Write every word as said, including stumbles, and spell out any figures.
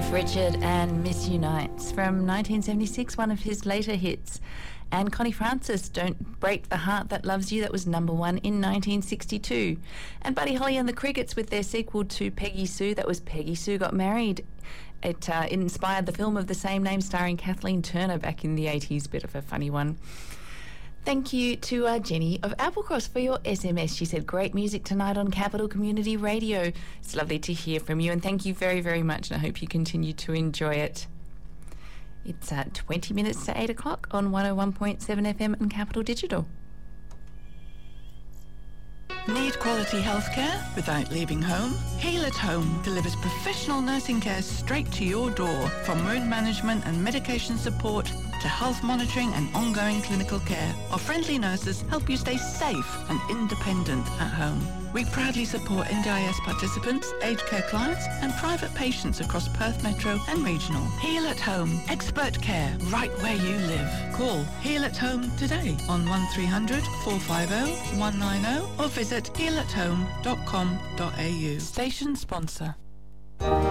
Cliff Richard and Miss Unites from nineteen seventy-six, one of his later hits. And Connie Francis, Don't Break the Heart That Loves You, that was number one in nineteen sixty-two. And Buddy Holly and the Crickets with their sequel to Peggy Sue, that was Peggy Sue Got Married. It uh, inspired the film of the same name starring Kathleen Turner back in the eighties, bit of a funny one. Thank you to uh, Jenny of Applecross for your S M S. She said, great music tonight on Capital Community Radio. It's lovely to hear from you, and thank you very, very much, and I hope you continue to enjoy it. It's uh, twenty minutes to eight o'clock on one oh one point seven F M and Capital Digital. Need quality healthcare without leaving home? Heal at Home delivers professional nursing care straight to your door, from wound management and medication support to health monitoring and ongoing clinical care. Our friendly nurses help you stay safe and independent at home. We proudly support N D I S participants, aged care clients and private patients across Perth Metro and Regional. Heal at Home, expert care right where you live. Call Heal at Home today on one three hundred, four five zero, one nine zero or visit heal at home dot com dot a u. Station sponsor.